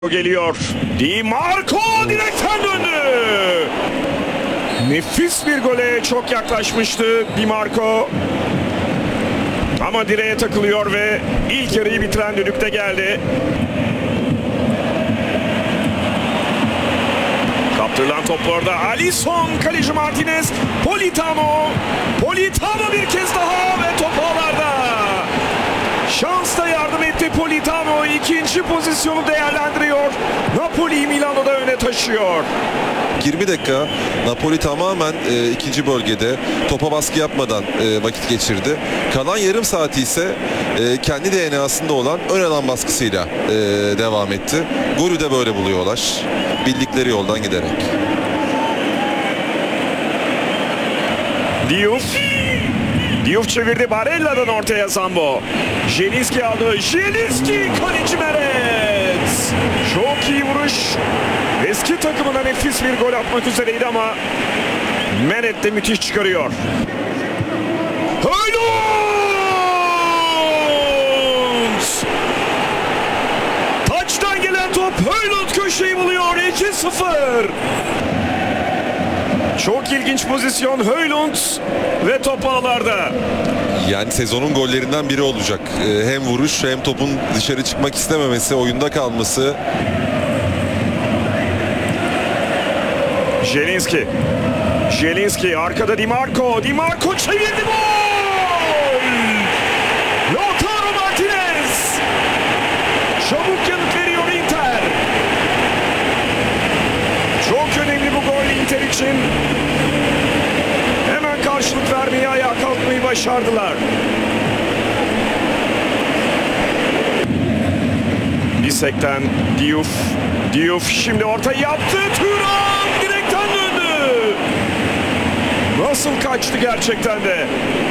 Geliyor. Di Marco direkten döndü. Nefis bir gole çok yaklaşmıştı Di Marco. Ama direğe takılıyor ve ilk yarıyı bitiren düdükte geldi. Kaptırılan toplarda Alisson, kaleci Martinez, Politano bir kez daha ve top ağlarda. Şans da yardım etti Politano, ikinci pozisyonu değerlendiriyor. Napoli Milano'da öne taşıyor. 20 dakika Napoli tamamen ikinci bölgede topa baskı yapmadan vakit geçirdi. Kalan yarım saati ise kendi DNA'sında olan ön alan baskısıyla devam etti. Golü de böyle buluyorlar. Bildikleri yoldan giderek. Diouf çevirdi, Barella'dan ortaya Zambo. Zielinski aldı. Zielinski, kaleci Meret. Çok iyi vuruş. Eski takımına nefis bir gol atmak üzereydi ama Meret de müthiş çıkarıyor. Højlund! Taçtan gelen top, Højlund köşeyi buluyor. 2-0. Çok ilginç pozisyon, Højlund ve top ağlarda. Yani sezonun gollerinden biri olacak. Hem vuruş hem topun dışarı çıkmak istememesi, oyunda kalması. Zielinski arkada Di Marco çevirdi, gol! Lautaro Martinez. Çabuk yanıt veriyor Inter. Çok önemli bu gol Inter için. Hemen karşılık vermeyi, ayağa kalkmayı başardılar. Bisek'ten Diouf şimdi ortayı yaptı. Thuram direkten döndü. Nasıl kaçtı gerçekten de.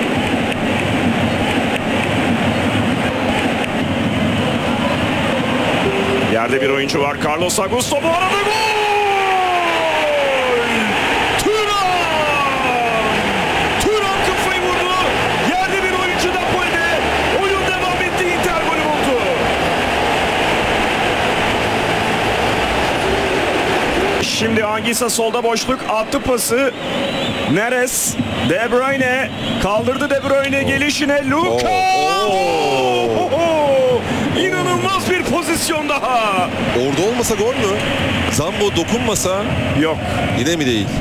Yerde bir oyuncu var. Carlos Augusto bu arada gol! Thuram kafayı vurdu. Yerde bir oyuncu Napoli'de. Oyun devam etti. Inter golü buldu. Şimdi Anguissa solda boşluk attı pası. Neres, De Bruyne kaldırdı, De Bruyne gelişine Luka. İnanılmaz bir pozisyon daha. Orada olmasa gol mü? Zambo dokunmasa? Yok. Yine mi değil?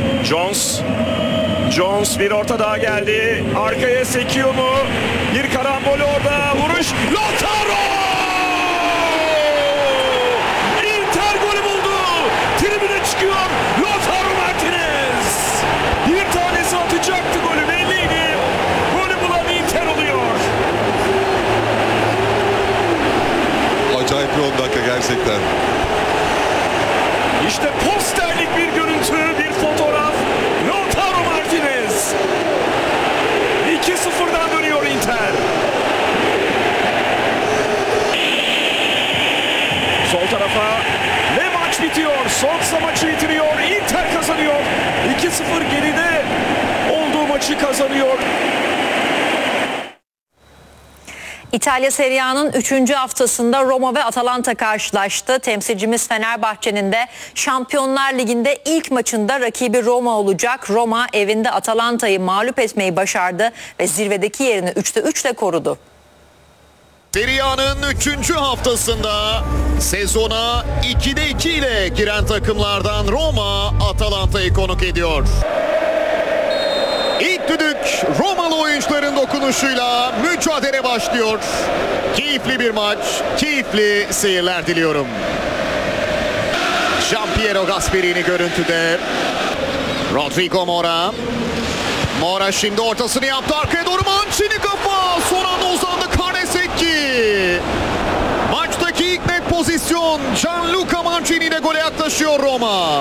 Jones bir orta daha geldi. Arkaya sekiyor mu? Bir karambol orada. Vuruş. Lautaro! Inter golü buldu. Tribüne çıkıyor. Lautaro Martinez. Bir tanesi atacaktı, golü belliydi. Golü bulan Inter oluyor. Acayip bir 10 dakika gerçekten. İşte posterlik bir görüntü, bir fotoğraf. Lautaro Martinez. 2-0'dan dönüyor Inter. Sol tarafa ve maç bitiyor. Sonsa maçı bitiriyor. Inter kazanıyor. 2-0 geride olduğu maçı kazanıyor. İtalya Serie A'nın 3. haftasında Roma ve Atalanta karşılaştı. Temsilcimiz Fenerbahçe'nin de Şampiyonlar Ligi'nde ilk maçında rakibi Roma olacak. Roma evinde Atalanta'yı mağlup etmeyi başardı ve zirvedeki yerini 3'te 3'le korudu. Serie A'nın 3. haftasında sezona 2'de 2 ile giren takımlardan Roma Atalanta'yı konuk ediyor. İlk düdük Romalı oyuncuların dokunuşuyla mücadele başlıyor. Keyifli bir maç, keyifli seyirler diliyorum. Gianpiero Gasperini görüntüde. Rodrigo Mora. Mora şimdi ortasını yaptı. Arkaya doğru Mancini kafa. Son anda uzandı Karnesecki. Maçtaki ilk net pozisyon. Gianluca Mancini ile gole yaklaşıyor Roma.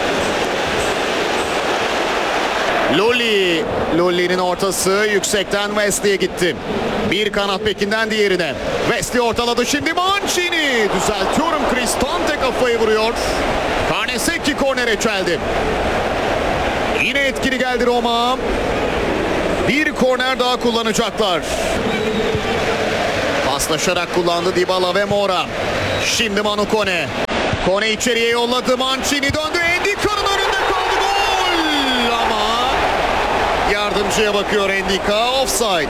Lulli'nin ortası yüksekten Wesley'e gitti. Bir kanat bekinden diğerine. Wesley ortaladı şimdi Mancini. Düzeltiyorum, Cristante kafayı vuruyor. Karnesecki kornere çeldi. Yine etkili geldi Roma. Bir korner daha kullanacaklar. Paslaşarak kullandı Dybala ve Mora. Şimdi Manu Kone. Kone içeriye yolladı. Mancini döndü. Endica'nın önünde kaldı. Gol! Ama yardımcıya bakıyor Endika. Offside.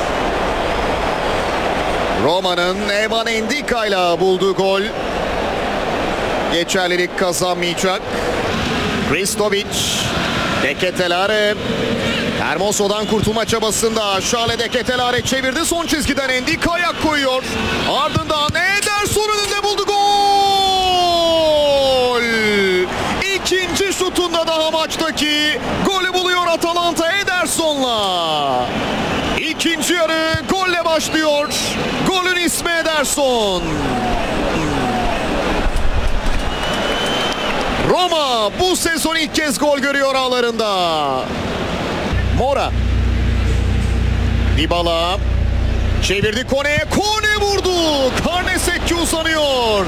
Roma'nın Evan Endika ile bulduğu gol geçerlilik kazanmayacak. Kristovic, De Ketelare, Hermoso'dan kurtulma çabasında. Charles De Ketelare çevirdi. Son çizgiden Endika ayak koyuyor. Ardından Ederson önünde buldu. Gol! İkinci şutunda daha maçtaki golü buluyor Atalanta Ederson'la. İkinci yarı golle başlıyor. Golün ismi Ederson. Roma bu sezon ilk kez gol görüyor ağlarında. Mora. Dybala. Çevirdi Kone'ye. Kone vurdu. Karnesekki uzanıyor.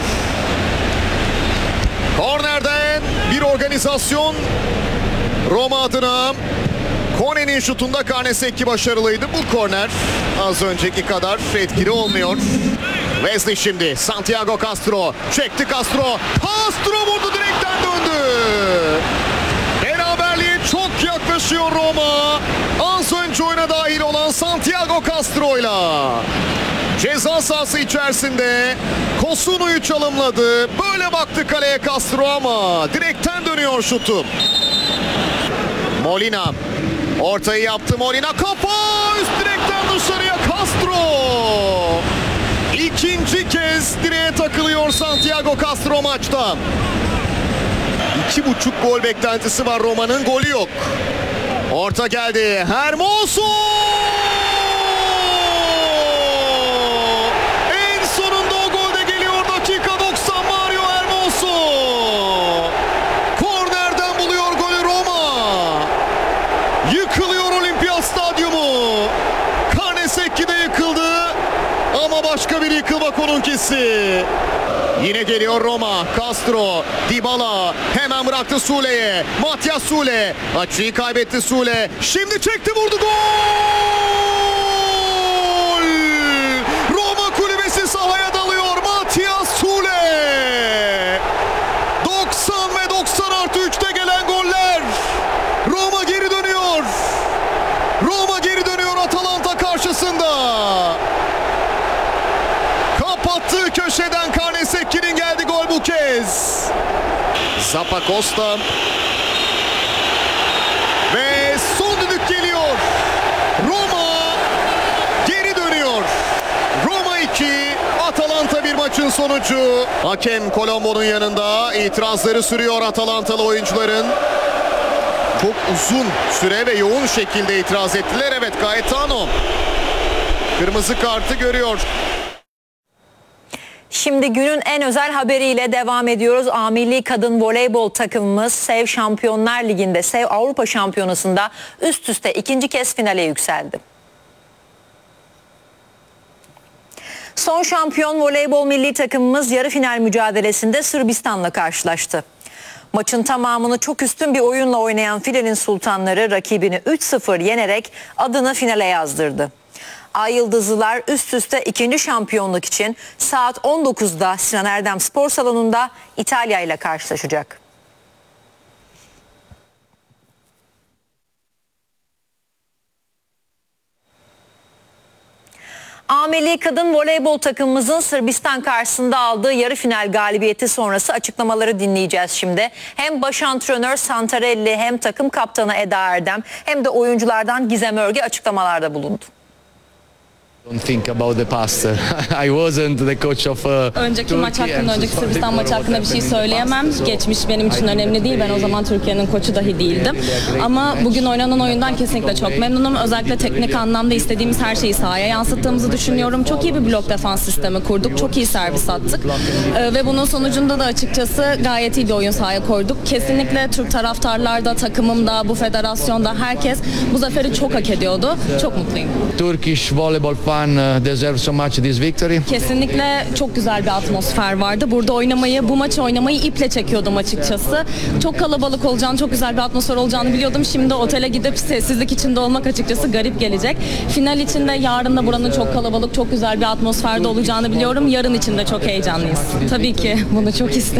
Kornerden bir organizasyon Roma adına. Kone'nin şutunda Karnesekki başarılıydı. Bu korner az önceki kadar etkili olmuyor. Wesley şimdi. Santiago Castro. Çekti Castro. Castro vurdu, direkten döndü. Beraberliğe çok yaklaşıyor Roma. Az önce oyuna dahil olan Santiago Castro'yla. Ceza sahası içerisinde Kosunu'yu çalımladı. Böyle baktı kaleye Castro ama direkten dönüyor şutu. Molina. Ortayı yaptı Molina. Kafa üst direkten dışarıya Castro. İkinci kez direğe takılıyor Santiago Castro maçta. 2,5 gol beklentisi var Roma'nın, golü yok. Orta geldi. Hermoso! En sonunda o gol de geliyor. Dakika 90, Mario Hermoso. Kornerden buluyor golü Roma. Yıkılıyor Olimpiyat Stadyumu. Karnesekki de yıkıldı. Ama başka bir yıkılmak onunkisi. Yine geliyor Roma. Castro, Dybala hemen bıraktı Sule'ye. Matias Sule. Açıyı kaybetti Sule. Şimdi çekti, vurdu. Gol! Roma kulübesi sahaya dalıyor. Matias Sule. 90 ve 90+3'te gelen goller. Roma geri dönüyor. Roma geri dönüyor Atalanta karşısında. Kapattığı köşeden Karnesekki'nin geldi gol bu kez. Zappacosta. Ve son düdük geliyor. Roma geri dönüyor. Roma 2, Atalanta 1 maçın sonucu. Hakem Colombo'nun yanında itirazları sürüyor Atalantalı oyuncuların. Çok uzun süre ve yoğun şekilde itiraz ettiler. Evet, Gaetano kırmızı kartı görüyor. Şimdi günün en özel haberiyle devam ediyoruz. A Milli Kadın Voleybol takımımız SEV Şampiyonlar Ligi'nde, SEV Avrupa Şampiyonası'nda üst üste ikinci kez finale yükseldi. Son şampiyon voleybol milli takımımız yarı final mücadelesinde Sırbistan'la karşılaştı. Maçın tamamını çok üstün bir oyunla oynayan filenin sultanları rakibini 3-0 yenerek adını finale yazdırdı. Ay Yıldızlılar üst üste ikinci şampiyonluk için saat 19'da Sinan Erdem Spor Salonu'nda İtalya ile karşılaşacak. A Milli Kadın Voleybol takımımızın Sırbistan karşısında aldığı yarı final galibiyeti sonrası açıklamaları dinleyeceğiz şimdi. Hem baş antrenör Santarelli hem takım kaptanı Eda Erdem hem de oyunculardan Gizem Örge açıklamalarda bulundu. Don't think about the past. I wasn't the coach of Önceki maç hakkında, önceki Sırbistan maçı hakkında bir şey söyleyemem. Geçmiş benim için önemli değil. Ben o zaman Türkiye'nin koçu dahi değildim. Ama bugün oynanan oyundan kesinlikle çok memnunum. Özellikle teknik anlamda istediğimiz her şeyi sahaya yansıttığımızı düşünüyorum. Çok iyi bir blok defans sistemi kurduk. Çok iyi servis attık. Ve bunun sonucunda da açıkçası gayet iyi bir oyun sahaya koyduk. Kesinlikle Türk taraftarlarda, takımımda, bu federasyonda herkes bu zaferi çok hak ediyordu. Çok mutluyum. Turkish volleyball Japan deserves so much this victory. Kesinlikle çok güzel bir atmosfer vardı. Burada oynamayı, bu maçı oynamayı iple çekiyordum açıkçası. Çok kalabalık olacağını, çok güzel bir atmosfer olacağını biliyordum. Şimdi otele gidip sessizlik içinde olmak açıkçası garip gelecek. Final için de yarın da buranın çok kalabalık, çok güzel bir atmosferde olacağını biliyorum. Yarın için de çok heyecanlıyız. Tabii ki bunu çok isterim.